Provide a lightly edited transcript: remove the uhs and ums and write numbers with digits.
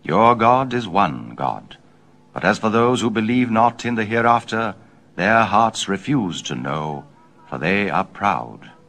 Your God is one God. But as for those who believe not in the hereafter, their hearts refuse to know, for they are proud.